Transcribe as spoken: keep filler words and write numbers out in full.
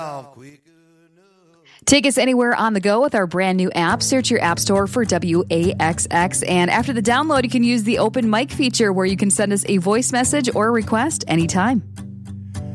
Take us anywhere on the go with our brand new app. Search your app store for W A X X. And after the download, you can use the open mic feature where you can send us a voice message or a request anytime.